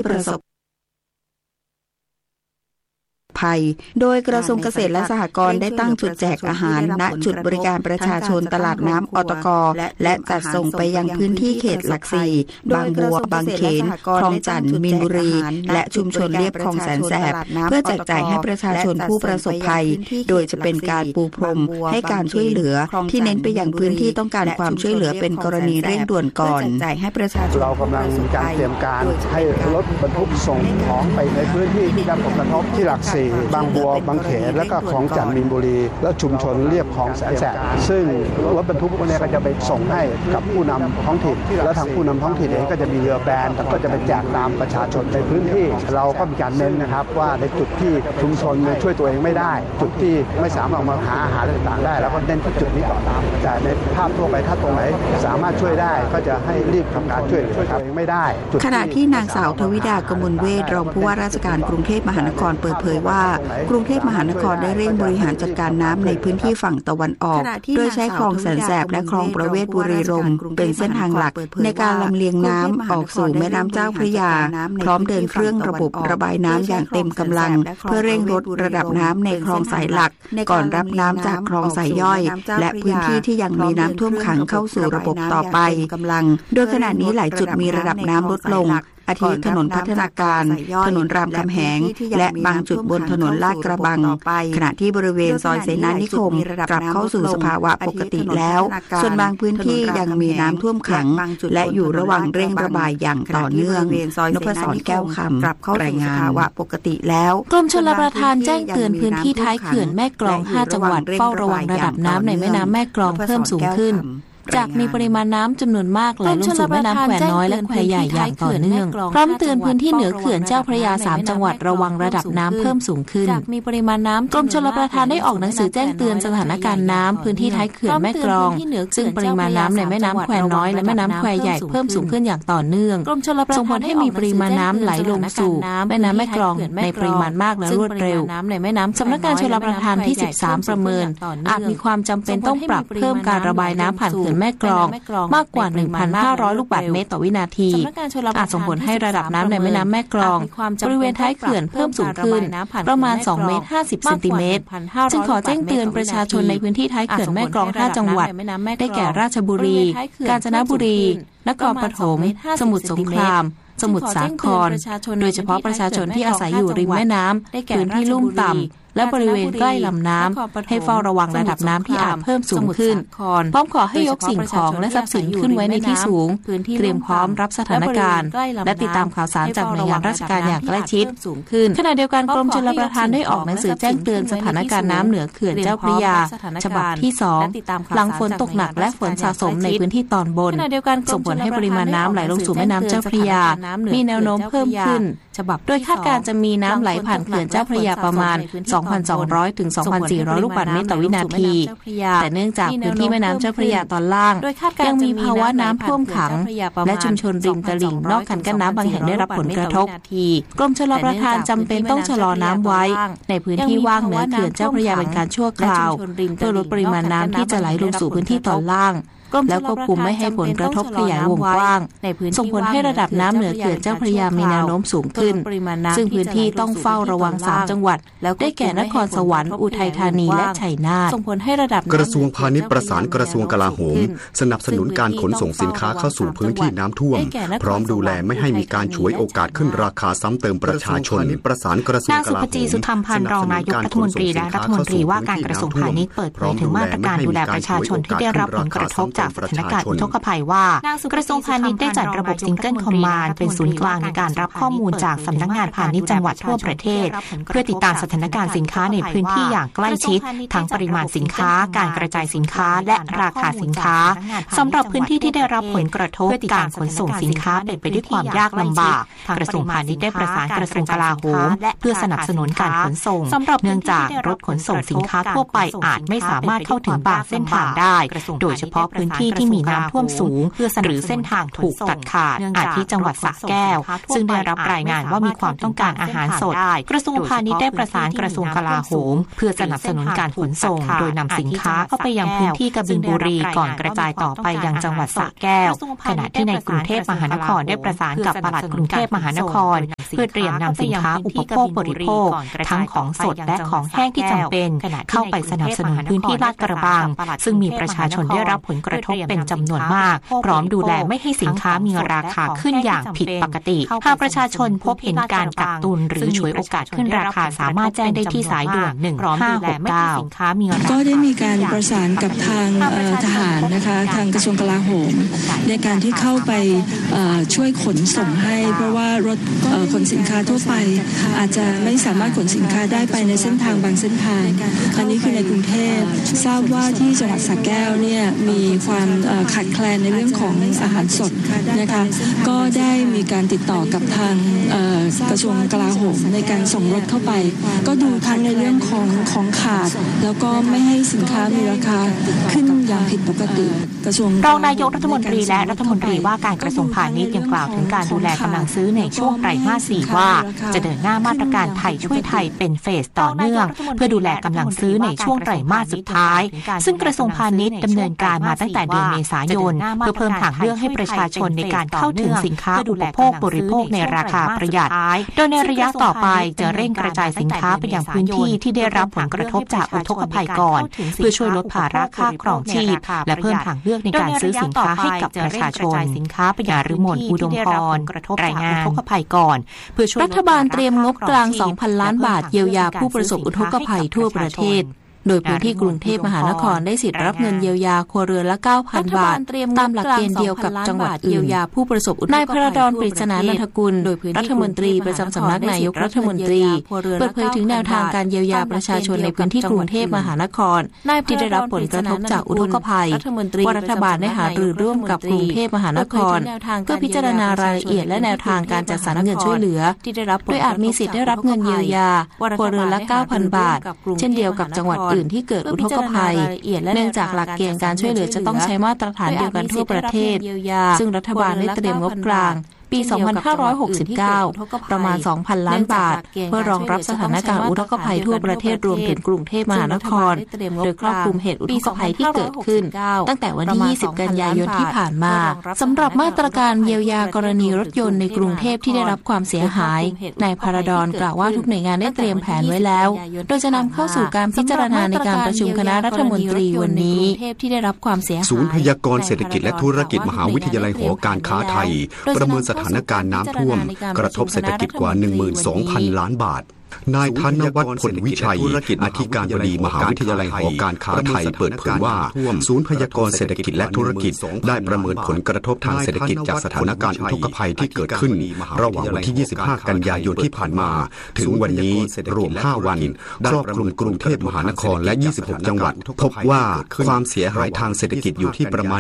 ประสบภัยโดยกระทรวงเกษตรและสหกรณ์ได้ตั้งจุดแจกอาหารณจุดบริการประชาชนตลาดน้ำอตก.และจัดส่งไปยังพื้นที่เขตหลักสี่บางบัวบางเขนคลองจันทน์มีนบุรีและชุมชนเลียบคลองแสนแสบเพื่อแจกจ่ายให้ประชาชนผู้ประสบภัยโดยจะเป็นการปูพรมให้การช่วยเหลือที่เน้นไปยังพื้นที่ต้องการความช่วยเหลือเป็นกรณีเร่งด่วนก่อนจ่ายให้ประชาชนเรากำลังมีการเตรียมการให้รถบรรทุกส่งของไปในพื้นที่ที่ได้รับผลกระทบที่หลักสี่บางบัวบางเขนและก็คลองจันทน์มีนบุรีและชุมชนเลียบคลองแสนแสบซึ่งรถบรรทุกพวกนี้ก็จะไปส่งให้กับผู้นำท้องถิ่นและทางผู้นำท้องถิ่นเองก็จะมีเรือแบนก็จะไปแจกตามประชาชนในพื้นที่เราก็มีการเน้นนะครับว่าในจุดที่ชุมชนช่วยตัวเองไม่ได้จุดที่ไม่สามารถมาหาอาหารต่างๆได้แล้วก็เน้นที่จุดนี้ก่อนแต่ในภาพทั่วไปถ้าตรงไหนสามารถช่วยได้ก็จะให้รีบทำการช่วยตัวเองไม่ได้ขณะที่นางสาวทวิดากมลเวชรองผู้ว่าราชการกรุงเทพมหานครเปิดเผยว่ากรุงเทพมหานครได้เร่งบริหารจัดการน้ำในพื้นที่ฝั่งตะวันออกโดยใช้คลองแสนแสบและคลองประเวศบุรีรมย์เป็นเส้นทางหลักในการลำเลียงน้ำออกสู่แม่น้ำเจ้าพระยาพร้อมเดินเครื่องระบบระบายน้ำอย่างเต็มกำลังเพื่อเร่งลดระดับน้ำในคลองสายหลักก่อนรับน้ำจากคลองสายย่อยและพื้นที่ที่ยังมีน้ำท่วมขังเข้าสู่ระบบต่อไปโดยขณะนี้หลายจุดมีระดับน้ำลดลงอาทิถนนพัฒนาการถนนรามคำแหงและบางจุดบนถนนลาดกระบังขณะที่บริเวณซอยเสนานิคมกลับเข้าสู่สภาวะปกติแล้วส่วนบางพื้นที่ยังมีน้ำท่วมขังและอยู่ระหว่างเร่งระบายอย่างต่อเนื่องนพศรแก้วคำรายงานสภาวะปกติแล้วกรมชลประทานแจ้งเตือนพื้นที่ท้ายเขื่อนแม่กลอง5จังหวัดเฝ้าระวังระดับน้ำในแม่น้ำแม่กลองเพิ่มสูงขึ้นจากมีปริมาณน้ำจำนวนมากไหลลงสู่แม่น้ำแควน้อยและแควใหญ่อย่างต่อเนื่องพร้อมเตือนพื้นที่เหนือเขื่อนเจ้าพระยา3จังหวัดระวังระดับน้ำเพิ่มสูงขึ้นจากมีปริมาณน้ำกรมชลประทานได้ออกหนังสือแจ้งเตือนสถานการณ์น้ำพื้นที่ท้ายเขื่อนแม่กลองซึ่งปริมาณน้ำในแม่น้ำแควน้อยและแม่น้ำแควใหญ่เพิ่มสูงขึ้นอย่างต่อเนื่องส่งผลให้มีปริมาณน้ำไหลลงสู่แม่น้ำแม่กลองในปริมาณมากและรวดเร็วสำนักงานชลประทานที่13ประเมินอาจมีความจำเป็นต้องปรับเพิ่มการระบายน้ำผ่านเขื่อนแม่กลองมากกว่า 1,500 ลูกบาศก์เมตรต่อวินาทีอาจส่งผลให้ระดับน้ำในแม่น้ำแม่กลองบริเวณท้ายเขื่อนเพิ่มสูงขึ้นประมาณ2เมตร50เซนติเมตรจึงขอแจ้งเตือนประชาชนในพื้นที่ท้ายเขื่อนแม่กลอง5จังหวัดได้แก่ราชบุรีกาญจนบุรีนครปฐมสมุทรสงครามสมุทรสาครโดยเฉพาะประชาชนที่อาศัยอยู่ริมแม่น้ำพื้นที่ลุ่มต่ำและบริเวณใกล้ลำน้ำให้เฝ้าระวังระดับน้ำที่อาจเพิ่มสูงขึ้นพร้อมขอให้ยกสิ่งของและทรัพย์สินขึ้นไว้ในที่สูงเตรียมพร้อมรับสถานการณ์และติดตามข่าวสารจากหน่วยงานราชการอย่างใกล้ชิดขณะเดียวกันกรมชลประทานได้ออกหนังสือแจ้งเตือนสถานการณ์น้ำเหนือเขื่อนเจ้าพระยาฉบับที่2หลังฝนตกหนักและฝนสะสมในพื้นที่ตอนบนส่งผลให้ปริมาณน้ำไหลลงสู่แม่น้ำเจ้าพระยามีแนวโน้มเพิ่มขึ้นโดยคาดการจะมีน้ำไหลผ่านเขื่อนเจ้าพระยาประมาณ 2,200 ถึง 2,400 ลูกบาศก์เมตรต่อวินาทีแต่เนื่องจากพื้นที่แม่น้ำเจ้าพระยาตอนล่างยังมีภาวะน้ำท่วมขังและชุมชนริมตลิ่งนอกคันกั้นน้ำบางแห่งได้รับผลกระทบกรมชลประทานจำเป็นต้องชะลอน้ำไว้ในพื้นที่ว่างเหนือเขื่อนเจ้าพระยาเป็นการชั่วคราวเพื่อลดปริมาณน้ำที่จะไหลลงสู่พื้นที่ตอนล่างแล้วควบคุมไม่ให้ผลกระทบขยายวงกว้างส่งผลให้ระดับน้ำเหนือเขื่อนเจ้าพระยามีแนวโน้มสูงขึ้นซึ่งพื้นที่ต้องเฝ้าระวัง3จังหวัดได้แก่นครสวรรค์อุทัยธานีและชัยนาทส่งผลให้ระดับกระทรวงพาณิชย์ประสานกระทรวงกลาโหมสนับสนุนการขนส่งสินค้าเข้าสู่พื้นที่น้ำท่วมพร้อมดูแลไม่ให้มีการฉวยโอกาสขึ้นราคาซ้ำเติมประชาชนประสานกระทรวงกลาโหมนางสุภจีสุธรรมพันธ์รองนายกรัฐมนตรีและรัฐมนตรีว่าการกระทรวงพาณิชย์เปิดเผยถึงมาตรการดูแลประชาชนที่ได้รับผลกระทบจากสถานการณ์อุทกภัยว่ากระทรวงพาณิชย์ได้จัดระบบซิงเกิลคอมมานด์เป็นศูนย์กลางในการรับข้อมูลจากสำนักงานพาณิชย์จังหวัดทั่วประเทศเพื่อติดตามสถานการณ์สินค้าในพื้นที่อย่างใกล้ชิดทั้งปริมาณสินค้าการกระจายสินค้าและราคาสินค้าสำหรับพื้นที่ที่ได้รับผลกระทบการขนส่งสินค้าเป็นไปด้วยความยากลำบากกระทรวงพาณิชย์ได้ประสานกระทรวงกลาโหมเพื่อสนับสนุนการขนส่งเนื่องจากรถขนส่งสินค้าทั่วไปอาจไม่สามารถเข้าถึงบางเส้นทางได้โดยเฉพาะพื้นที่ที่มีน้ำท่วมสูงหรือเส้นทางถูกตัดขาดอาทิจังหวัดสระแก้วซึ่งได้รับรายงานว่ามีความต้องการอาหารสดกระทรวงพาณิชย์ได้ประสานกระทรวงกลาโหมเพื่อสนับสนุนการขนส่งโดยนำสินค้าเข้าไปยังพื้นที่กบินบุรีก่อนกระจายต่อไปยังจังหวัดสระแก้วขณะที่ในกรุงเทพมหานครได้ประสานกับปลัดกรุงเทพมหานครเพื่อเตรียมนำสินค้าอุปโภคบริโภคทั้งของสดและของแห้งที่จำเป็นเข้าไปสนับสนุนพื้นที่ลาดกระบังซึ่งมีประชาชนได้รับผลกระทบเป็นจำนวนมากพร้อมดูแลไม่ให้สินค้ามีราคาขึ้นอย่างผิดปกติหากประชาชนพบเห็นการกักตุนหรือฉวยโอกาสขึ้นราคาสามารถแจ้งได้ที่สายด่วน1569 ก็ได้มีการประสานกับทางทหารนะคะทางกระทรวงกลาโหมในการที่เข้าไปช่วยขนส่งให้เพราะว่ารถขนสินค้าทั่วไปอาจจะไม่สามารถขนสินค้าได้ไปในเส้นทางบางเส้นทางอันนี้คือในกรุงเทพทราบว่าที่จังหวัดสระแก้วเนี่ยมีความขาดแคลนในเรื่องของอาหารสดนะคะก็ได้มีการติดต่อกับทางกระทรวงกลาโหมในการส่งรถเข้าไปก็ดูทั้งในเรื่องของขาดแล้วก็ไม่ให้สินค้ามีราคาขึ้นอย่างผิดปกติกระทรวงรองนายกรัฐมนตรีและรัฐมนตรีว่าการกระทรวงพาณิชย์ยังกล่าวถึงการดูแลกำลังซื้อในช่วงไตรมาส 4ว่าจะเดินหน้ามาตรการไทยช่วยไทยเป็นเฟสต่อเนื่องเพื่อดูแลกำลังซื้อในช่วงไตรมาสสุดท้ายซึ่งกระทรวงพาณิชย์ดำเนินการมาตั้งแต่เดือนเมษายนเพื่อเพิ่มทางเลือกให้ประชาชนในการเข้าถึงสินค้าอุปโภคบริโภคในราคาประหยัดโดยในระยะต่อไปจะเร่งกระจายสินค้าไปยังพื้นที่ที่ได้รับผลกระทบจากอุทกภัยก่อนเพื่อช่วยลดภาระค่าครองชีพและเพิ่มทางเลือกในการซื้อสินค้าให้กับประชาชนสินค้าประหยัดหรือหมดอุดมพรรายงานอุทกภัยก่อนเพื่อช่วยรัฐบาลเตรียมงบกลาง 2,000 ล้านบาทเยียวยาผู้ประสบอุทกภัยทั่วประเทศโดยพื้นที่กรุงเทพมหานครได้สิทธิ์รับเงินเยียวยาครัวเรือนละ 9,000 บาทตามหลักเกณฑ์เดียวกับจังหวัดอื่นผู้ประสบอุทกภัยนายพระดอน ปริศนานันทกุลรัฐมนตรีประจำสำนักนายกรัฐมนตรีเปิดเผยถึงแนวทางการเยียวยาประชาชนในพื้นที่กรุงเทพมหานครที่ได้รับผลกระทบจากอุทกภัยว่ารัฐบาลได้หารือร่วมกับกรุงเทพมหานครเพื่อพิจารณารายละเอียดและแนวทางการจัดสรรเงินช่วยเหลือโดยอาจมีสิทธิ์ได้รับเงินเยียวยาครัวเรือนละ 9,000 บาทเช่นเดียวกับจังหวัดอื่นที่เกิดอุทกภัยเนื่องจากหลักเกณฑ์การช่วยเหลือจะต้องใช้มาตรฐานเดียวกันทั่วประเทศซึ่งรัฐบาลได้เตรียมงบกลางปี 2569 ประมาณ 2,000 ล้านบาทเพื่อรองรับสถานการณ์อุทกภัยทั่วประเทศรวมถึงกรุงเทพมหานครโดยครอบคลุมเหตุอุทกภัยที่เกิดขึ้นตั้งแต่วันที่ 20 กันยายนที่ผ่านมาสำหรับมาตรการเยียวยากรณีรถยนต์ในกรุงเทพที่ได้รับความเสียหายนายพระดอนกล่าวว่าทุกหน่วยงานได้เตรียมแผนไว้แล้วโดยจะนำเข้าสู่การพิจารณาในการประชุมคณะรัฐมนตรีวันนี้ศูนย์พยากรณ์เศรษฐกิจและธุรกิจมหาวิทยาลัยหอการค้าไทยประเมินสถานการณ์น้ำท่วมกระทบเศรษฐกิจกว่า 12,000 ล้านบาทนายธนวัฒน์ ผลวิชัยอธิการบดีมหาวิทยาลัยหอการค้าไทยเปิดเผยว่าศูนย์พยากรณ์เศรษฐกิจและธุรกิจได้ประเมินผลกระทบทางเศรษฐกิจจากสถานการณ์อุทกภัยที่เกิดขึ้นระหว่างวันที่ 25 กันยายนที่ผ่านมาถึงวันนี้รวม 5 วันครอบคลุมกรุงเทพมหานครและ 26 จังหวัดพบว่าความเสียหายทางเศรษฐกิจอยู่ที่ประมาณ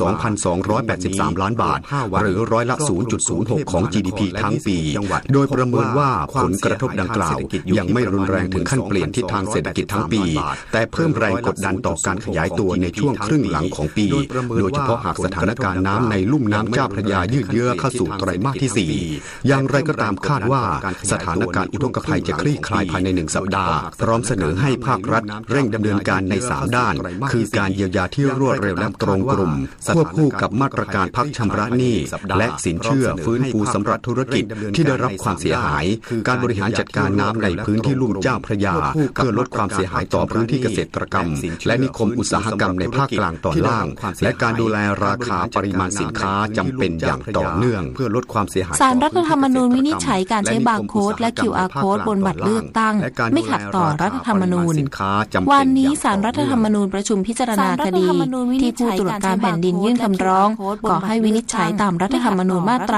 12,283 ล้านบาทหรือร้อยละ 0.06 ของ GDP ทั้งปีโดยประเมินว่าผลกระทบดังกล่าวยังไม่รุนแรงถึงขั้นเปลี่ยนทิศทางเศรษฐกิจทั้งปีแต่เพิ่มแรงกดดันต่อการขยายตัวในช่วงครึ่งหลังของปีโดยเฉพาะหากสถานการณ์น้ำในลุ่มน้ำเจ้าพระยายืดเยื้อเข้าสู่ไตรมาสที่ 4อย่างไรก็ตามคาดว่าสถานการณ์อุทกภัยจะคลี่คลายภายใน1 สัปดาห์พร้อมเสนอให้ภาครัฐเร่งดำเนินการใน3 ด้านคือการเยียวยาที่รวดเร็วและตรงกลุ่มควบคู่กับมาตรการพักชำระหนี้และสินเชื่อฟื้นฟูสำหรับธุรกิจที่ได้รับความเสียหายการบริหารจัดการน้ำในพื้นที่ลุ่มเจ้าพระยาเพื่อลดความเสียหายต่อพื้นที่เกษตรกรรมและนิคมอุตสาหกรรมในภาคกลางตอนล่างและการดูแลราคาปริมาณสินค้าจำเป็นอย่างต่อเนื่องเพื่อลดความเสียหายศาลรัฐธรรมนูญวินิจฉัยการใช้บาร์โค้ดและ QR โค้ดบนบัตรเลือกตั้งไม่ขัดต่อรัฐธรรมนูญวันนี้ศาลรัฐธรรมนูญประชุมพิจารณาคดีที่ผู้ตรวจการแผ่นดินยื่นคำร้องขอให้วินิจฉัยตามรัฐธรรมนูญมาตรา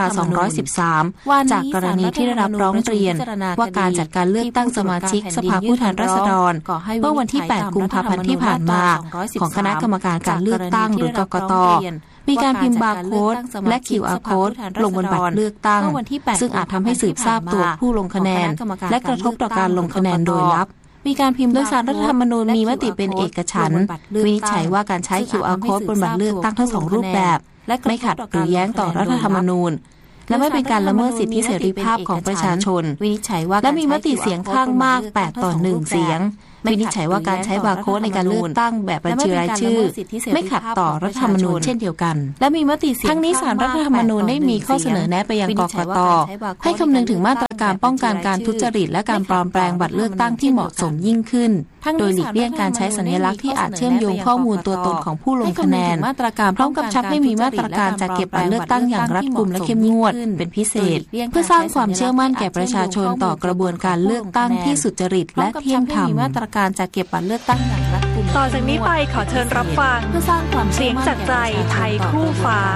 213 จากกรณีที่ได้รับร้องเรียนว่าการจัดการเลือกตั้งสมาชิกสภาผู้แทนราษฎรเมื่อวันที่ 8 กุมภาพันธ์ที่ผ่านมาของคณะกรรมการการเลือกตั้งหรือกกต.มีการพิมพ์บาร์โค้ดและ QR โค้ดลงบนบัตรเลือกตั้งซึ่งอาจทำให้สืบทราบตัวผู้ลงคะแนนและกระทบต่อการลงคะแนนโดยลับมีการพิมพ์โดยศาลรัฐธรรมนูญมีมติเป็นเอกฉันท์วินิจฉัยว่าการใช้ QR โค้ดบนบัตรเลือกตั้งทั้ง2รูปแบบไม่ขัดหรือแย้งต่อรัฐธรรมนูญและไม่เป็นการละเมิดสิทธิเสรีภาพของประชาชนและมีมติเสียงข้างมาก8-1 เสียงวินิจฉัยว่าการใช้บาร์โค้ดในการเลือกตั้งแบบบัญชีรายชื่อไม่ขัดต่อรัฐธรรมนูญเช่นเดียวกันและมีมติทั้งนี้ศาลรัฐธรรมนูญได้มีข้อเสนอแนะไปยังกกต.ให้คำนึงถึงมาตรการป้องกันการทุจริตและการปลอมแปลงบัตรเลือกตั้งที่เหมาะสมยิ่งขึ้นโดยหลีกเลี่ยงการใช้สัญลักษณ์ที่อาจเชื่อมโยงข้อมูลตัวตนของผู้ลงคะแนนพร้อมกับชักให้มีมาตรการจัดเก็บบัตรเลือกตั้งอย่างรัดกุมและเข้มงวดเป็นพิเศษเพื่อสร้างความเชื่อมั่นแก่ประชาชนต่อกระบวนการเลือกตั้งที่สุจริตและเที่ยงธรรมมาตรการจัดเก็บบัตรเลือกตั้งอย่างรัดกุมต่อจากนี้ไปขอเชิญรับฟังเสียงจากใจไทยคู่ฟ้า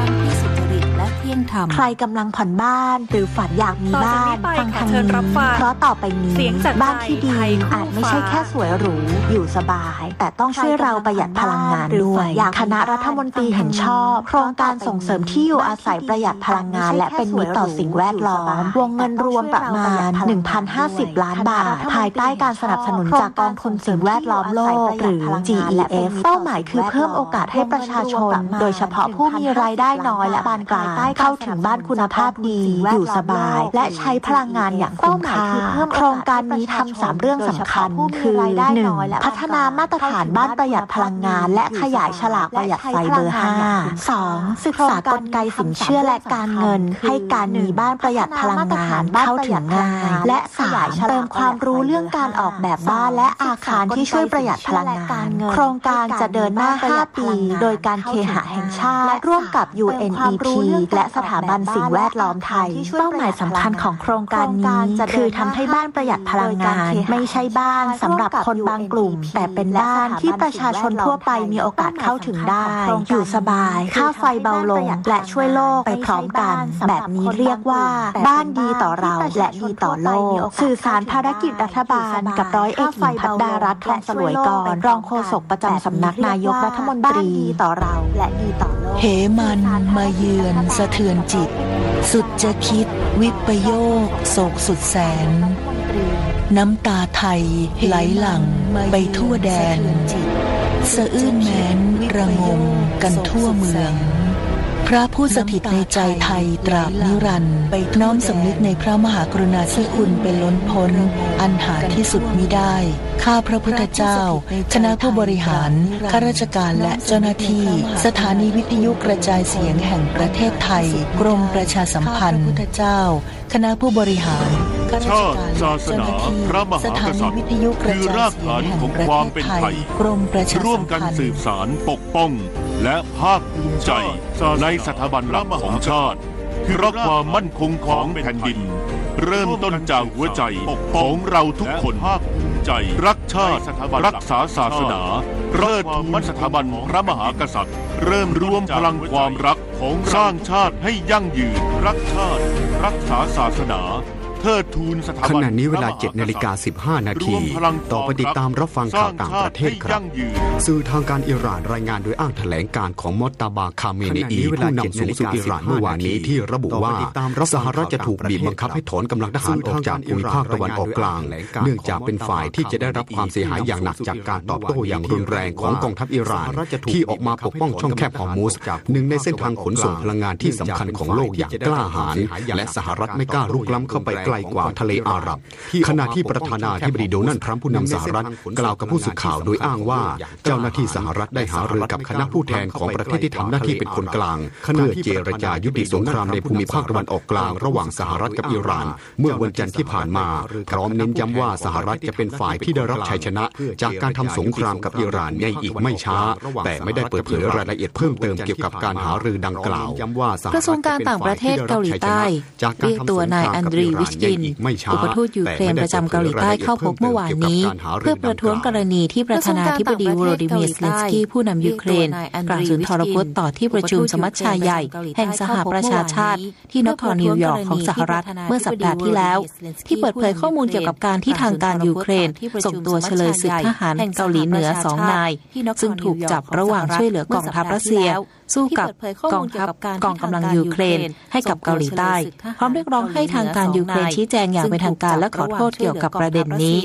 ใครกำลังผ่อนบ้านหรือฝันอยากมีบ้านฟังทางนี้เพราะต่อไปนี้บ้านที่ดีอาจไม่ใช่แค่สวยหรูอยู่สบายแต่ต้องช่วยเราประหยัดพลังงานด้วยคณะรัฐมนตรีเห็นชอบโครงการส่งเสริมที่อยู่อาศัยประหยัดพลังงานและเป็นมิตรต่อสิ่งแวดล้อมวงเงินรวมประมาณ 1,050 ล้านบาทภายใต้การสนับสนุนจากกองทุนสิ่งแวดล้อมโลกหรือ GEF เป้าหมายคือเพิ่มโอกาสให้ประชาชนโดยเฉพาะผู้มีรายได้น้อยและปานกลางเข้าถึงบ้านคุณภาพดีอยู่สบายและใช้พลังงานอย่างคุ้มค่าโครงการนี้ทำ3 เรื่องสำคัญคือ 1. พัฒนามาตรฐานบ้านประหยัดพลังงานและขยายฉลากประหยัดไฟเบอร์ 5 2. ศึกษากลไกสินเชื่อและการเงินให้การมีบ้านประหยัดพลังงานเข้าถึงง่ายและ 3. เติมความรู้เรื่องการออกแบบบ้านและอาคารที่ช่วยประหยัดพลังงานโครงการจะเดินหน้า5 ปีโดยการเคหะแห่งชาติร่วมกับ UNEP และสถาบันสิ่งแวดล้อมไทยเป้าหมายสำคัญของโครงการนี้คือทำให้บ้านประหยัดพลังงานไม่ใช่บ้านสำหรับคนบางกลุ่มแต่เป็นบ้านที่ประชาชนทั่วไปมีโอกาสเข้าถึงได้อยู่สบายค่าไฟเบาลงและช่วยโลกไปพร้อมกันแบบนี้เรียกว่าบ้านดีต่อเราและดีต่อโลกสื่อสารภารกิจรัฐบาลกับร้อยเอกหญิงภัทดารัตน์ ทองสลวยกรรองโฆษกประจำสำนักนายกรัฐมนตรีดีต่อเราและดีต่อโลกเหมันมาเยือนสะเทือนจิตสุดจะคิดวิปโยคโศกสุดแสนน้ำตาไทยไหลหลั่งไปทั่วแดนสะอื้นแม้นระงมกันทั่วเมืองพระผู้สถิตในใจไทยตราบนิรันดร์น้อมสำนึกในพระมหากรุณาธิคุณเป็นล้นพ้นอันหาที่สุดมิได้ข้าพระพุทธเจ้าคณะผู้บริหารข้าราชการและเจ้าหน้าที่สถานีวิทยุกระจายเสียงแห่งประเทศไทยกรมประชาสัมพันธ์เจ้าคณะผู้บริหารข้าราชการและเจ้าหน้าที่สถานีวิทยุกระจายเสียงแห่งประเทศไทยกรมประชาสัมพันธ์ร่วมกันสืบสานปกป้องและภาคภูมิใจในสถาบันหลักของชาติคือรักความมั่นคงของแผ่นดินเริ่มต้นจากหัวใจของเราทุกคนภาคภูมิใจรักชาติรักษาศาสนาเลิศทูลสถาบันพระมหากษัตริย์เริ่มรวมพลังความรักของสร้างชาติให้ยั่งยืนรักชาติรักษาศาสนาเทิดทูนสถาบันขณะนี้เวลา 7:15 น.ต่อไปติดตามรับฟังข่าวต่างประเทศครับสื่อทางการอิหร่านรายงานโดยอ้างแถลงการของมอตตาบาคาเมเนอีผู้นำสูงสุดอิหร่านเมื่อวานนี้ที่ระบุว่าสหรัฐจะถูกบีบบังคับให้ถอนกำลังทหารออกจากภูมิภาคตะวันออกกลางเนื่องจากเป็นฝ่ายที่จะได้รับความเสียหายอย่างหนักจากการตอบโต้อย่างรุนแรงของกองทัพอิหร่านที่ออกมาปกป้องช่องแคบฮอร์มุซหนึ่งในเส้นทางขนส่งพลังงานที่สำคัญของโลกอย่างกล้าหาญและสหรัฐไม่กล้ารุกล้ำเข้าไปไกลกว่าทะเลอาหรับขณะที่ประธานาธิบดีโดนัลด์ทรัมป์ผู้นำสหรัฐกล่าวกับผู้สื่อข่าวโดยอ้างว่าเจ้าหน้าที่สหรัฐได้หารือกับคณะผู้แทนของประเทศที่ทำหน้าที่เป็นคนกลางเพื่อเจรจายุติสงครามในภูมิภาคตะวันออกกลางระหว่างสหรัฐกับอิหร่านเมื่อวันจันทร์ที่ผ่านมาพร้อมเน้นย้ำว่าสหรัฐจะเป็นฝ่ายที่ได้รับชัยชนะจากการทำสงครามกับอิหร่านในอีกไม่ช้าแต่ไม่ได้เปิดเผยรายละเอียดเพิ่มเติมเกี่ยวกับการหารือดังกล่าวกระทรวงการต่างประเทศเกาหลีใต้เรียกตัวนายอันดรีวิชกินอุปทูตยูเครนประจำเกาหลีใต้เข้าพบเมื่อวานนี้เพื่อประท้วงกรณีที่ประธานาธิบดีโวโลดิเมียร์ เซเลนสกี้ผู้นำยูเครนกล่าวสุนทรพจน์ต่อที่ประชุมสมัชชาใหญ่แห่งสหประชาชาติที่นครนิวยอร์กของสหรัฐเมื่อสัปดาห์ที่แล้วที่เปิดเผยข้อมูลเกี่ยวกับการที่ทางการยูเครนส่งตัวเฉลยศึกทหารเกาหลีเหนือ2 นายซึ่งถูกจับระหว่างช่วยเหลือกองทัพรัสเซียสู้กับกองกำลังยูเครนให้กับเกาหลีใต้พร้อมเรียกร้องให้ทางการยูเครนชี้แจงอย่างเป็นทางการและขอโทษเกี่ยวกับประเด็นนี้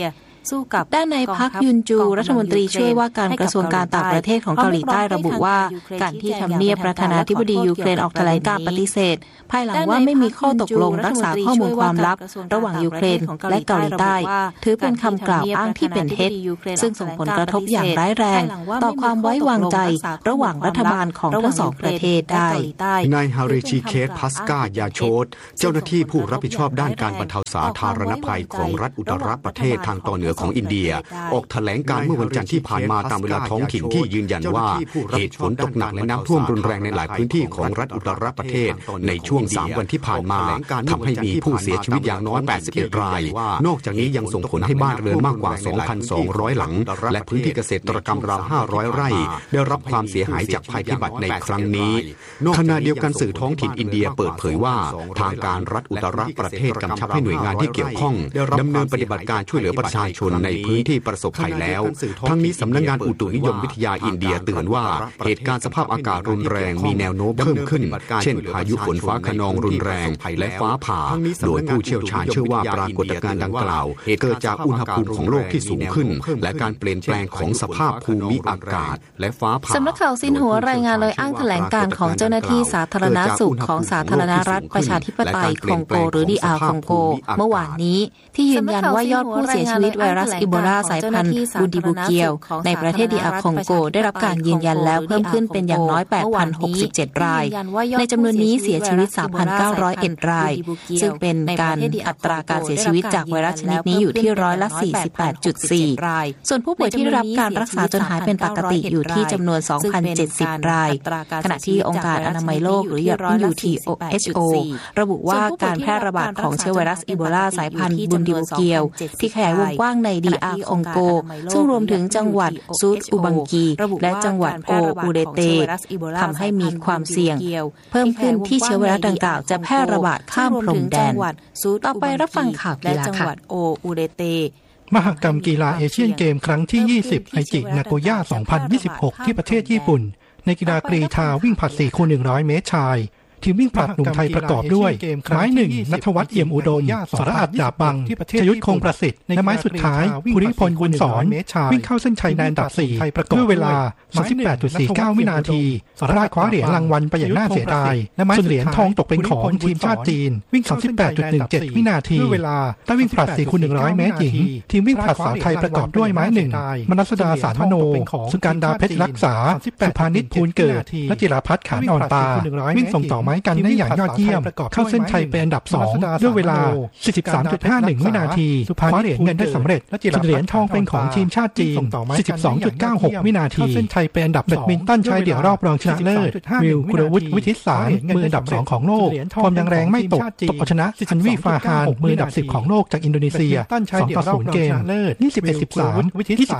ด้านในพักยุนจูรัฐมนตรีช่วยว่าการกระทรวงการต่างประเทศของเกาหลีใต้ระบุว่าการที่ทำเนียบประธานาธิบดียูเครนออกแถลงการปฏิเสธภายหลังว่าไม่มีข้อตกลงรักษาข้อมูลความลับระหว่างยูเครนและเกาหลีใต้ถือเป็นคำกล่าวอ้างที่เป็นเท็จซึ่งส่งผลกระทบอย่างร้ายแรงต่อความไว้วางใจระหว่างรัฐบาลของทั้งสองประเทศได้นายฮาริชิเคสพัสกายาโชตเจ้าหน้าที่ผู้รับผิดชอบด้านการบรรเทาสาธารณภัยของรัฐอุตรประเทศทางตอนเหนือของอินเดียออกแถลงการเมื่อวันจันทร์ที่ผ่านมาตามเวลาท้องถิ่นที่ยืนยันว่าเหตุฝนตกหนักและน้ำท่วมรุนแรงในหลายพื้นที่ของรัฐอุตรประเทศในช่วง3วันที่ผ่านมาทำให้มีผู้เสียชีวิตอย่างน้อย81รายนอกจากนี้ยังส่งผลให้บ้านเรือนมากกว่า 2,200 หลังและพื้นที่เกษตรกรรมราว500 ไร่ได้รับความเสียหายจากภัยพิบัติในครั้งนี้ขณะเดียวกันสื่อท้องถิ่นอินเดียเปิดเผยว่าทางการรัฐอุตรประเทศกำชับให้หน่วยงานที่เกี่ยวข้องดำเนินปฏิบัติการช่วยเหลือประชาชนในพื้นที่ประสบภัยแล้วทั้งนี้สำนักงานอุตุนิยมวิทยาอินเดียเตือนว่าเหตุการณ์สภาพอากาศรุนแรงมีแนวโน้มเพิ่มขึ้นเช่นพายุฝนฟ้าคะนองรุนแรงและฟ้าผ่าโดยผู้เชี่ยวชาญเชื่อว่าปรากฏการณ์ดังกล่าวเกิดจากอุณหภูมิของโลกที่สูงขึ้นและการเปลี่ยนแปลงของสภาพภูมิอากาศและฟ้าผ่าสำนักข่าวซินหัวรายงานโดยอ้างแถลงการของเจ้าหน้าที่สาธารณสุขของสาธารณรัฐประชาธิปไตยคองโกหรือDRคองโกเมื่อวานนี้ที่ยืนยันว่ายอดผู้เสียชีวิตไวรัสอีโบลาสายพันธุ์บูดิบูเกียวในประเทศDRคองโกได้รับการยืนยันแล้วเพิ่มขึ้นเป็นอย่างน้อย 8,067 รายในจำนวนนี้เสียชีวิต 3,901 รายซึ่งเป็นการอัตราการเสียชีวิตจากไวรัสชนิดนี้อยู่ที่48.4%ส่วนผู้ป่วยที่ได้รับการรักษาจนหายเป็นปกติอยู่ที่จำนวน 2,070 รายขณะที่องค์การอนามัยโลกหรือ WHO ระบุว่าการแพร่ระบาดของเชื้อไวรัสอีโบลาสายพันธุ์บูดิบูเกียวที่ขยายวงกว้างใน DR คองโกซึ่งรวมถึงจังหวัดซูดอุบังกีและจังหวัดโออูเดเตทำให้มีความเสี่ยงเพิ่มขึ้นที่เชื้อไวรัสดังกล่าวจะแพร่ระบาดข้ามพรมแดนต่อไปรับฟังข่าวกีฬาค่ะมหกรรมกีฬาเอเชียนเกมครั้งที่20ไอจินาโกย่า2026ที่ประเทศญี่ปุ่นในกีฬากรีฑาวิ่งผลัด4คูณ100 เมตรชายทีมวิ่งผลัดหนุ่มไทยประกอบด้วยไม้1ณัฐวัฒน์เอี่ยมอุดมสรอัฏฐดาบบังชยุทธคงประสิทธิ์และไม้สุดท้ายภูริพลบุญสอนวิ่งเข้าเส้นชัยในอันดับ4ด้วยเวลา 38.49 วินาทีพลาดคว้าเหรียญรางวัลไปอย่างน่าเสียดายส่วนเหรียญทองตกเป็นของทีมชาติจีนวิ่ง 38.17 วินาทีใต้วิ่งผลัด4คูณ100 เมตรหญิงทีมวิ่งผลัดสาวไทยประกอบด้วยไม้1มนัสดาสารมโนสุการดาเพชรรักษาสุภานิชภูลเกิดและจิราพัฒน์ขานอ่อนตาวิ่งส่งต่อไม้กันได้อย่างยอดเยี่ยมเข้าเส้นชัยเป็นอันดับ2ด้วยเวลา 43.51 วินาทีคว้าเหรียญเงินได้สำเร็จส่วนเหรียญทองเป็นของทีมชาติจีน 42.96 วินาทีเข้าเส้นชัยเป็นอันดับแบดมินตันชายเดี่ยวรอบรองชนะเลิศวิวกุลวุฒิวิทิตสารมืออันดับ2ของโลกความยังแรงไม่ตกเอาชนะอันวีฟาฮานมืออันดับ10ของโลกจากอินโดนีเซีย 2-0 เกม 21-13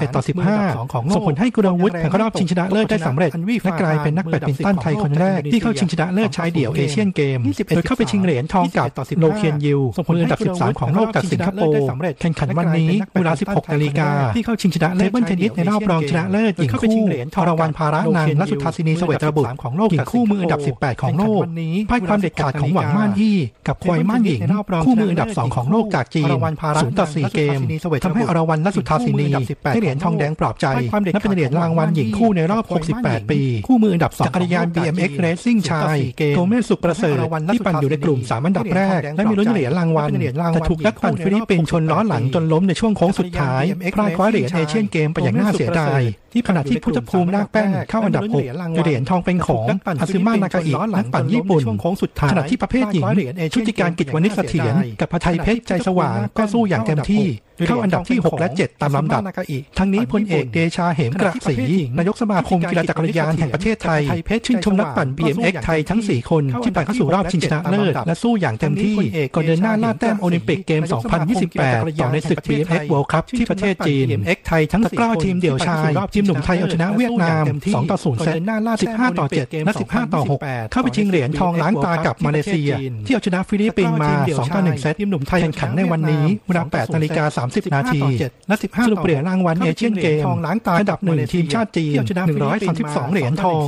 21-15 ส่งผลให้กุลวุฒิผ่านเข้ารอบชิงชนะเลิศได้สำเร็จและกลายเป็นนักแบดมินตันไทยคนแรกที่เข้าชิงชนะเลิศชายเดี่ยวเอเชียนเกมโดยเข้าไปชิงเหรียญทองกับโลเคียนยิวมืออันดับ13ของโลกจากสิงคโปร์แข่งขันวันนี้เวลา 16 นาฬิกาที่เข้าชิงชนะเลิศเทเบิลเทนนิสในรอบรองชนะเลิศหญิงคู่อรวรรณภาระนันท์และสุทธาสินีเสวตบุตรหญิงคู่มืออันดับ18ของโลกพ่ายความเด็ดขาดของหวังม่านอี้กับควายม่านหญิงคู่มืออันดับ2ของโลกจากจีน0-4 เกมทำให้อรวรรณและสุทธาสินีได้เหรียญทองแดงปลอบใจและเป็นเหรียญรางวัลหญิงคู่ในรอบ68 ปีคู่มืออันดับ2จักรยาน BMX Racing ชายโกเมสสุขประเสริฐที่ปั่นอยู่ในกลุ่ม3อันดับแรกและมีลุ้นเหรียญรางวัลแต่ถูกนักปั่นฟิลิปปินส์ชนล้อหลังจนล้มในช่วงโค้งสุดท้ายพลาดคว้าเหรียญเอเชียนเกมไปอย่างน่าเสียดายที่ขณะที่พุทธภูมินาคแป้นเข้าอันดับ6เหรียญทองเป็นของอาซึมะนากาอินักปั่นญี่ปุ่นขณะที่ประเภทหญิงชุติการกิจวณิชเสถียรกับพไทยเพชรใจสว่างก็สู้อย่างเต็มที่เข้าอันดับที่6และ7ตามลำดับทั้งนี้พลเอกเดชาเหมกระศรีนายกสมาคมกีฬาจักรยานแห่งประเทศไทยชื่นชมนักปั่น BMX ไทยทั้ง4คนที่ผ่านเข้าสู่รอบชิงชนะเลิศและสู้อย่างเต็มที่ก่อนเดินหน้าล่าแต้มโอลิมปิกเกม 2028 ต่อในศึก BMX World Cup ที่ประเทศจีน BMX ไทยทั้งตะกร้อทีมเดี่ยวชายทีมหนุ่มไทยเอาชนะเวียดนาม 2-0 เซต 15-7 และ 15-6 เข้าไปชิงเหรียญทองล้างตากับมาเลเซียที่เอาชนะฟิลิปปินส์มา 2-1 เซตทีมหนุ่มไทยแข่งขันในวันนี้เวลา 8:30 นาทีและ15 สรุปเหรียญรางวัลเอเชียนเกมอันดับ1ทีมชาติจีน132 เหรียญทอง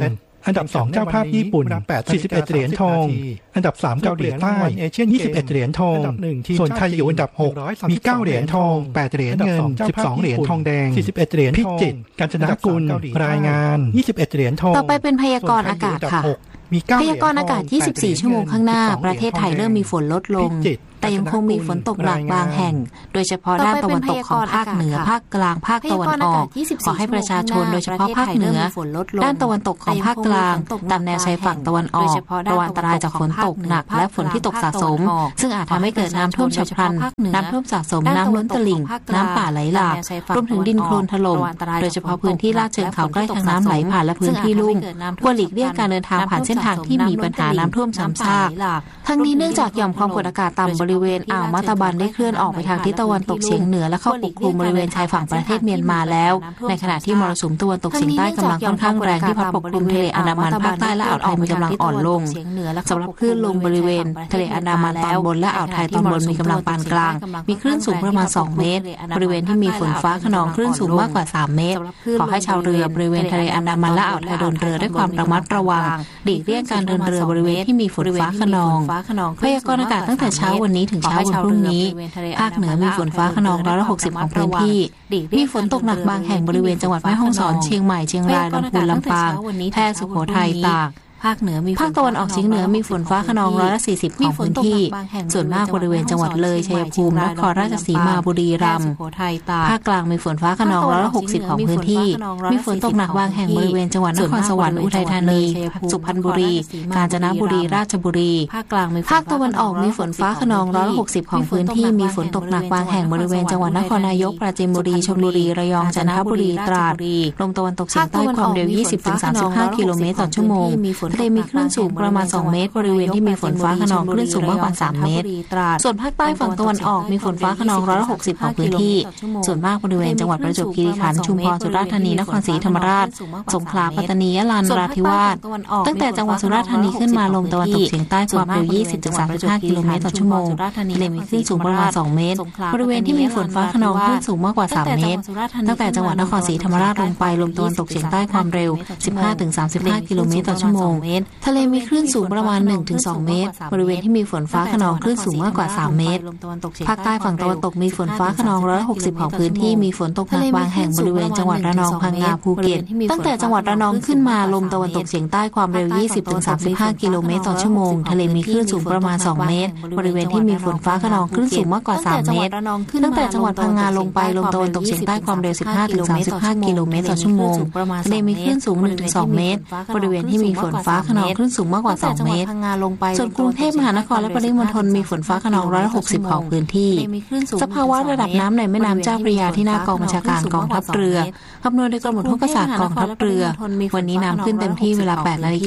อันดับ2เจ้าภาพญี่ปุ่น41เหรียญทองอันดับ3เกาหลีใต้21เหรียญทองส่วนไทยอยู่อันดับ6มี9เหรียญทอง8เหรียญเงิน12เหรียญทองแดง41เหรียญพิจิตรกาญจนกุลรายงาน21เหรียญทองต่อไปเป็นพยากรณ์อากาศค่ะพยากรณ์อากาศ24ชั่วโมงข้างหน้าประเทศไทยเริ่มมีฝนลดลงแต่ยังคงมีฝนตกหนักบางแห่งโดยเฉพาะด้านตะวันตกของภาคเหนือภาคกลางภาคตะวันออกขอให้ประชาชนโดยเฉพาะภาคเหนือด้านตะวันตกของภาคกลางตามแนวชายฝั่งตะวันออกระวังอันตรายจากฝนตกหนักและฝนที่ตกสะสมซึ่งอาจทำให้เกิดน้ำท่วมฉับพลันน้ำท่วมสะสมน้ำล้นตลิ่งน้ำป่าไหลหลากรวมถึงดินโคลนถล่มโดยเฉพาะพื้นที่ลาดเชิงเขาใกล้ทางน้ำไหลผ่านและพื้นที่ลุ่มควรหลีกเลี่ยงการเดินทางผ่านเส้นทางที่มีปัญหาน้ำท่วมซ้ำซากทั้งนี้เนื่องจากหย่อมความกดอากาศต่ำบริเวณอ่าวมะตะบันได้เคลื่อนออกไปทางทิศตะวันตกเฉียงเหนือและเข้าปกคลุมบริเวณชายฝั่งประเทศเมียนมาแล้วในขณะที่มรสุมตะวันตกเฉียงใต้กำลังค่อนข้างแรงที่พัดปกคลุมทะเลอันดามันภาคใต้และอ่าวไทยมีกำลังอ่อนลงสำหรับคลื่นลมบริเวณทะเลอันดามันตอนบนและอ่าวไทยตอนบนมีกำลังปานกลางมีคลื่นสูงประมาณ2เมตรบริเวณที่มีฝนฟ้าคะนองคลื่นสูงมากกว่า3เมตรขอให้ชาวเรือบริเวณทะเลอันดามันและอ่าวไทยเดินเรือด้วยความระมัดระวังหลีกเลี่ยงการเดินเรือบริเวณที่มีฝนฟ้าคะนองพยากรณ์อากาศตั้งแต่เช้าวันนี้ถึงเช้าวันพรุ่งนี้ภาคเหนือมีฝนฟ้าคะนอง160ของพื้นที่มีฝนตกหนักบางแห่งบริเวณจังหวัดแม่ฮ่องสอนเชียงใหม่เชียงรายลำพูนลำปางแพร่สุโขทัยตากภาคเหนือมีภาคตะวันออกเฉียงเหนือมีฝนฟ้าคะนอง140ของพื้นที่ส่วนมากบริเวณจังหวัดเลยชัยภูมินครราชสีมาบุรีรัมย์ภาคกลางมีฝนฟ้าคะนอง160ของพื้นที่มีฝนตกหนักบางแห่งบริเวณจังหวัดนครสวรรค์อุทัยธานีสุพรรณบุรีกาญจนบุรีราชบุรีภาคตะวันออกมีฝนฟ้าคะนอง160ของพื้นที่มีฝนตกหนักบางแห่งบริเวณจังหวัดนครนายกปราจีนบุรีชลบุรีระยองจันทบุรีตราดลมตะวันตกเฉียงใต้ความเร็ว 20-35 กิโลเมตรต่อชั่วโมงทะเลมีคลื่นสูงประมาณ2เมตรบริเวณที่มีฝนฟ้าคะนองคลื่นสูงมากกว่า3เมตรส่วนภาคใต้ฝั่งตะวันออกมีฝนฟ้าคะนอง160ของพื้นที่ส่วนมากบริเวณจังหวัดประจวบคีรีขันธ์ชุมพรสุราษฎร์ธานีนครศรีธรรมราชสงขลาปัตตานียะลานราธิวาสตั้งแต่จังหวัดสุราษฎร์ธานีขึ้นมาลมตะวันตกเฉียงใต้ความเร็ว 20-35 กิโลเมตรต่อชั่วโมงทะเลมีคลื่นสูงประมาณ2เมตรบริเวณที่มีฝนฟ้าคะนองคลื่นสูงมากกว่า3เมตรตั้งแต่จังหวัดนครศรีธรรมราชลงไปลมตะวันตกเฉียงใต้ความเร็ว 15-35 กิโลเมตรต่อชั่วโมงทะเลมีคลื่นสูงประมาณ 1-2 เมตรบริเวณที่มีฝนฟ้าคะนองคลื่นสูงมากกว่า3เมตรภาคใต้ฝั่งตะวันตกมีฝนฟ้าคะนอง160ของพื้นที่มีฝนตกหนักบางแห่งบริเวณจังหวัดระนองพังงาภูเก็ตตั้งแต่จังหวัดระนองขึ้นมาลมตะวันตกเฉียงใต้ความเร็ว 20-35 กิโลเมตรต่อชั่วโมงทะเลมีคลื่นสูงประมาณ2เมตรบริเวณที่มีฝนฟ้าคะนองคลื่นสูงมากกว่า3เมตรตั้งแต่จังหวัดพังงาลงไปลมตะวันตกเฉียงใต้ความเร็ว 15-35 กิโลเมตรต่อชั่วโมงทะเลมีคลื่นสูง 1-2 เมตรบริเวณที่มีฝนฟ้าคะนองคลื่นสูงมากกว่า2เมตรส่วนกรุงเทพมหานครและปริมณฑลมีฝนฟ้าคะนอง160ของพื้นที่สภาวะระดับน้ำในแม่น้ำเจ้าพระยาที่หน้ากองบัญชาการกองทัพเรือคำนวณโดยกรมอุทกศาสตร์กองทัพเรือวันนี้น้ำขึ้นเต็มที่เวลา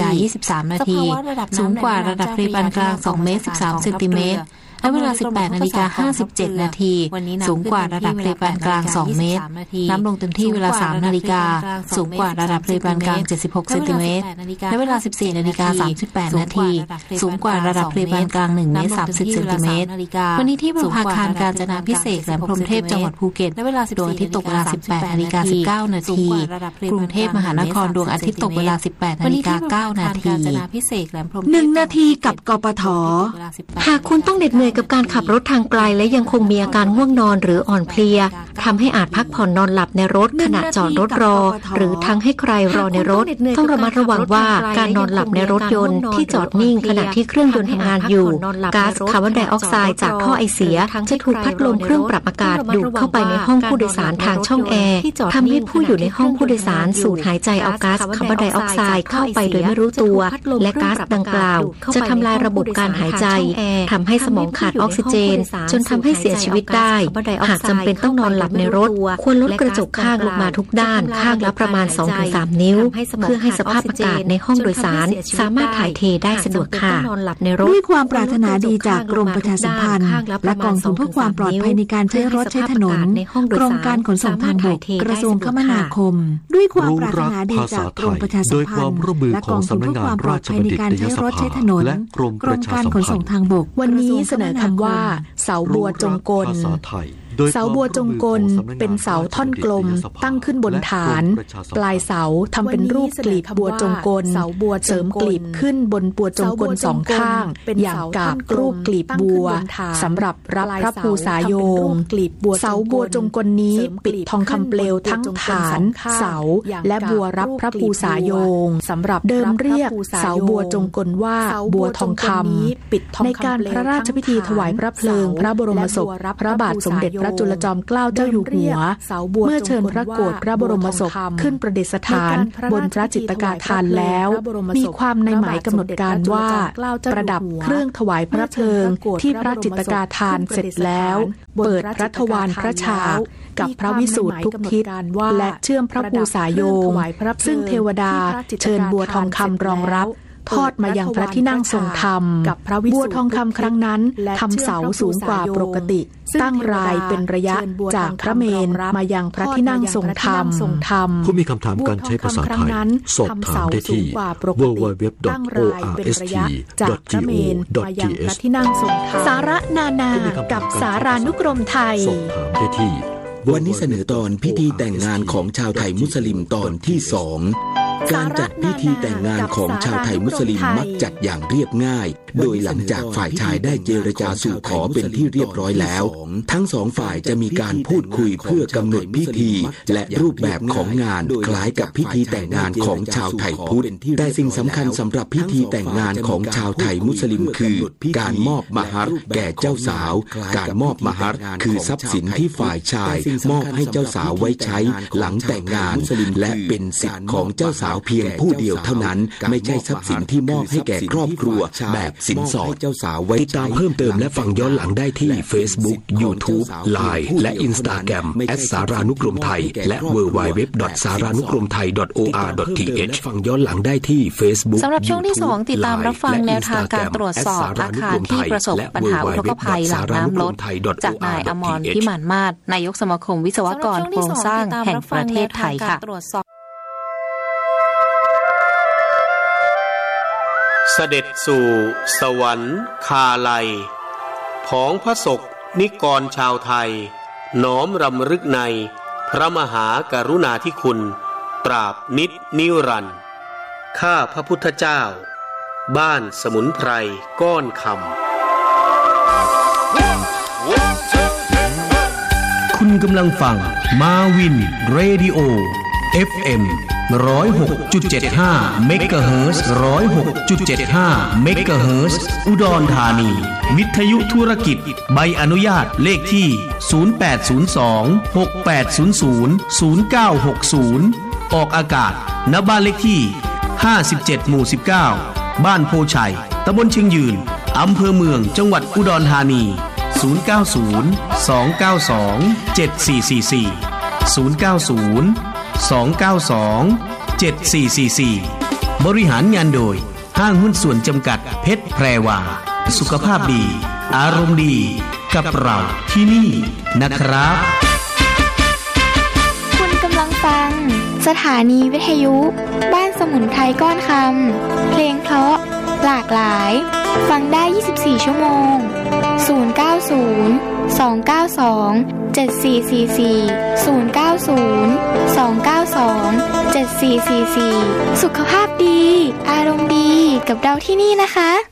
8:23 นาทีสูงกว่าระดับทะเลปานกลาง2 เมตร 13 เซนติเมตรและเวลา 18:57 นาทีสูงกว่าระดับทะเลปานกลาง2 เมตรน้ำลงเต็มที่เวลา 3 นาฬิกาสูงกว่าระดับทะเลปานกลาง76 เซนติเมตรและเวลา 14:38 นาทีสูงกว่าระดับทะเลปานกลาง1 เมตร 30 เซนติเมตรวันนี้ที่ประภาคารกาญจนาภิเษกแหลมพรหมเทพจังหวัดภูเก็ตดวงอาทิตย์ตกเวลา 18:19 นาทีกรุงเทพมหานครดวงอาทิตย์ตกเวลา 18:09 นาที 1 นาทีกับกปท.หากคุณต้องเหน็ดเหนื่อยกับการขับรถทางไกลและยังคงมีอาการง่วงนอนหรืออ่อนเพลียทำให้อาจพักผ่อนนอนหลับในรถขณะจอดรถรอหรือทั้งให้ใครรอในรถต้องระมัดระวังว่าการนอนหลับในรถยนต์ที่จอดนิ่งขณะที่เครื่องยนต์ทำงานอยู่ก๊าซคาร์บอนไดออกไซด์จากท่อไอเสียจะถูกพัดลมเครื่องปรับอากาศดูดเข้าไปในห้องผู้โดยสารทางช่องแอร์ทำให้ผู้อยู่ในห้องผู้โดยสารสูดหายใจเอาก๊าซคาร์บอนไดออกไซด์เข้าไปโดยไม่รู้ตัวและก๊าซดังกล่าวจะทำลายระบบการหายใจทำให้สมองขาดออกซิเจนจนทำให้เสียชีวิตได้หากจำเป็นต้องนอนหลับในรถควรลดกระจกข้างลงมาทุกด้านข้างละประมาณ 2-3 นิ้วเพื่อให้สภาพอากาศในห้องโดยสารสามารถถ่ายเทได้สะดวกค่ะด้วยความปรารถนาดีจากกรมประชาสัมพันธ์และกองทุนเพื่อความปลอดภัยในการใช้รถใช้ถนนกรมการขนส่งทางบกกระทรวงคมนาคมด้วยความปรารถนาดีจากกรมประชาสัมพันธ์และกองทุนเพื่อความปลอดภัยในการใช้รถใช้ถนนกรมการขนส่งทางบกวันนี้เสนอคำว่าสเสาบัวจงกลเสาบัวจงกลเป็นเสาท่อนกลมตั้งขึ้นบนฐานปลายเสาทำเป็นรูปกลีบบัวจงกลเสริมกลีบขึ้นบนบัวจงกลสองข้างอย่างกาบรูปกลีบบัวสำหรับรับพระภูษาโยงเสาบัวจงกลนี้ปิดทองคำเปลวทั้งฐานเสาและบัวรับพระภูษาโยงสำหรับเดิมเรียกเสาบัวจงกลว่าบัวทองคำในการพระราชพิธีถวายพระเพลิงพระบรมศพพระบาทสมเด็จพระจุลจอมเกล้าเจ้าอยู่หัวเมื่อเชิญพระโกรธพระบรมศพขึ้นประดิษฐานบนพระจิตรกาธานแล้วมีความในหมายกำหนดการว่าประดับเครื่องถวายพระเพลิงที่พระจิตรกาธานเสร็จแล้วเปิดพระทวารพระฉากกับพระวิสูตรทุกทิศและเชื่อมพระภูษาโยงซึ่งเทวดาเชิญบัวทองคำรองรับทอดมายังพระที่นั่งทรงธรรมบัวทองคำครั้งนั้นทำเสาสูงกว่าปกติตั้งรายเป็นระยะจากพระเมรุมายังพระที่นั่งทรงธรรมผู้มีคำถามการใช้ภาษาไทยสอบถามได้ที่ www.orsk.go.th สาระนานากับสารานุกรมไทยสอบถามได้ที่วันนี้เสนอตอนพิธีแต่งงานของชาวไทยมุสลิมตอนที่2การจัดพิธีแต่งงานของชาวไทยมุสลิมมักจัดอย่างเรียบง่ายโดยหลังจากฝ่ายชายได้เจรจาสู่ขอเป็นที่เรียบร้อยแล้วทั้งสองฝ่ายจะมีการพูดคุยเพื่อกำหนดพิธีและรูปแบบของงานคล้ายกับพิธีแต่งงานของชาวไทยพุทธแต่สิ่งสำคัญสำหรับพิธีแต่งงานของชาวไทยมุสลิมคือการมอบมะฮัรแก่เจ้าสาวการมอบมะฮัรคือทรัพย์สินที่ฝ่ายชายมอบให้เจ้าสาวไว้ใช้หลังแต่งงานและเป็นสิทธิ์ของเจ้าสาวเพียงผู้เดียวเท่านั้นไม่ใช่ทรัพย์สินที่มอบให้แก่ครอบครัวแบบสินสอดเจ้าสาวไว้ติดตามเพิ่มเติมและฟังย้อนหลังได้ที่ Facebook YouTube Line และ Instagram @saranukromthai และ www.saranukromthai.or.th ฟังย้อนหลังได้ที่ Facebook สำหรับช่วงที่2ติดตามรับฟังแนวทางการตรวจสอบอาคารที่ประสบปัญหาอุทกภัยหลังน้ำลดจากนายอมรพิมานมาศนายกสมาคมวิศวกรโครงสร้างแห่งประเทศไทยค่ะเสด็จสู่สวรรค์คาลัยผองพระศกนิกรชาวไทยน้อมรำลึกในพระมหากรุณาธิคุณตราบนิจนิรันดร์ข้าพระพุทธเจ้าบ้านสมุนไพรก้อนคำคุณกำลังฟังมาวินเรดิโอ FM 106.75 เมกะเฮิรตซ์ 106.75 เมกะเฮิรตซ์อุดรธานีวิทยุธุรกิจใบอนุญาตเลขที่ 0802-6800-0960 ออกอากาศณบ้านเลขที่57หมู่19บ้านโพชัยตำบลเชียงยืนอำเภอเมืองจังหวัดอุดรธานี090-292-7444 090-292-7444 บริหารงานโดยห้างหุ้นส่วนจำกัดเพชรแพรวาสุขภาพดีอารมณ์ดีกับเราที่นี่นะครับคุณกำลังฟังสถานีวิทยุบ้านสมุนไพรก้อนคำเพลงเพราะหลากหลายฟังได้24ชั่วโมง090-292-7444 090-292-7444 สุขภาพดีอารมณ์ดีกับเราที่นี่นะคะ